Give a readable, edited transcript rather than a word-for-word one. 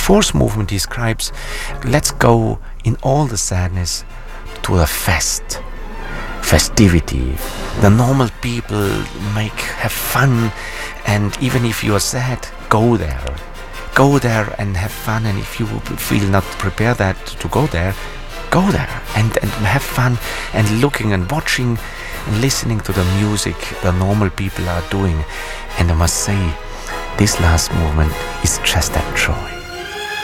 fourth movement describes, let's go in all the sadness to a festivity. The normal people have fun, and even if you are sad, go there and have fun. And if you feel not prepared to go there and have fun, and looking and watching and listening to the music the normal people are doing. And I must say, this last movement is just that joy.